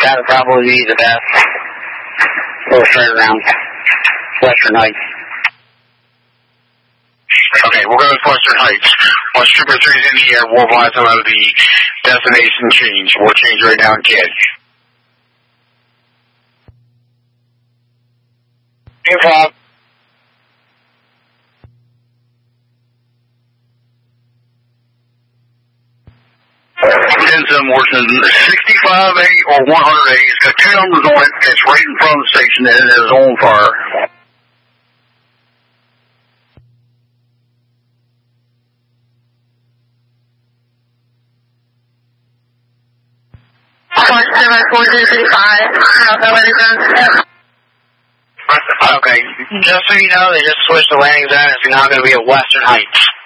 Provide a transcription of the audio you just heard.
That would probably be the best. We'll start around Western Heights. Okay, we'll go with Western Heights. Once Trooper 3 is in the air, we'll advise them of the destination change. We'll change right now in kid. Improv. Some Washington 65A or 100A. It's got two numbers on it. It's right in front of the station and it is on fire. Okay, just so you know, they just switched the landing zone. It's now going to be at Western Heights.